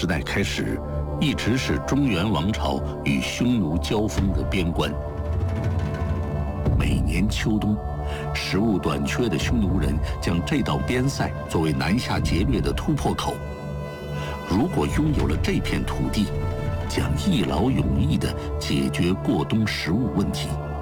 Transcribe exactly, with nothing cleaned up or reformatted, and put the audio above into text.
时代开始，一直是中原王朝与匈奴交锋的边关。每年秋冬，食物短缺的匈奴人将这道边塞作为南下劫掠的突破口。如果拥有了这片土地，将一劳永逸地解决过冬食物问题。